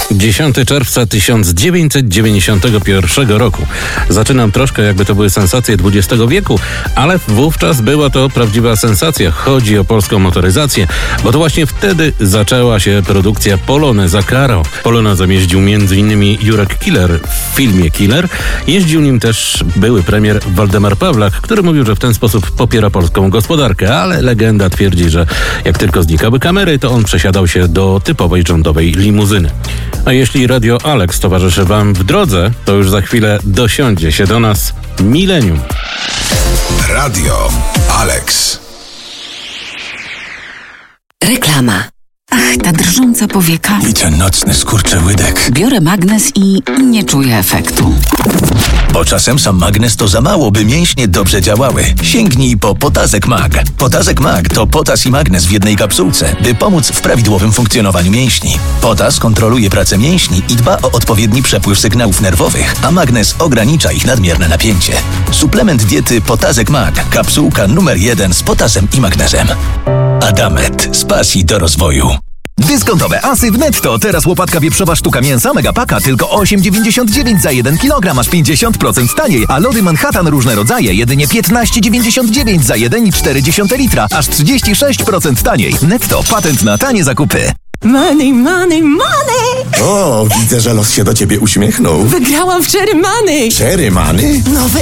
10 czerwca 1991 roku. Zaczynam troszkę, jakby to były sensacje XX wieku, ale wówczas była to prawdziwa sensacja. Chodzi o polską motoryzację, bo to właśnie wtedy zaczęła się produkcja Poloneza Caro. Polonezem jeździł m.in. Jurek Killer w filmie Killer. Jeździł nim też były premier Waldemar Pawlak, który mówił, że w ten sposób popiera polską gospodarkę, ale legenda twierdzi, że jak tylko znikały kamery, to on przesiadał się do typowej rządowej limuzyny. A jeśli Radio Alex towarzyszy Wam w drodze, to już za chwilę dosiądzie się do nas Millennium. Radio Alex. Reklama. Ach, ta drżąca powieka. I ten nocny skurczyłydek. Biorę magnes i nie czuję efektu. Bo czasem sam magnes to za mało, by mięśnie dobrze działały. Sięgnij po Potazek Mag. Potazek Mag to potas i magnes w jednej kapsułce, by pomóc w prawidłowym funkcjonowaniu mięśni. Potas kontroluje pracę mięśni i dba o odpowiedni przepływ sygnałów nerwowych, a magnes ogranicza ich nadmierne napięcie. Suplement diety Potazek Mag. Kapsułka numer 1 z potasem i magnezem. Adamet. Z pasji do rozwoju. Dyskontowe asy w Netto. Teraz łopatka wieprzowa sztuka mięsa Megapaka tylko 8,99 za 1 kg, aż 50% taniej, a lody Manhattan różne rodzaje jedynie 15,99 za 1,4 litra, aż 36% taniej. Netto. Patent na tanie zakupy. Money, money, money! O, widzę, że los się do ciebie uśmiechnął. Wygrałam w Cherry Money! Cherry Money? Nowy